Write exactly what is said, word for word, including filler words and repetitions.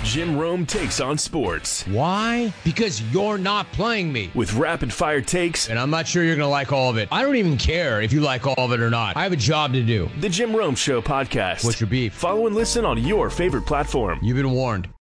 Jim Rome Takes on Sports. Why? Because you're not playing me. With rapid-fire takes. And I'm not sure you're going to like all of it. I don't even care if you like all of it or not. I have a job to do. The Jim Rome Show podcast. What's your beef? Follow and listen on your favorite platform. You've been warned.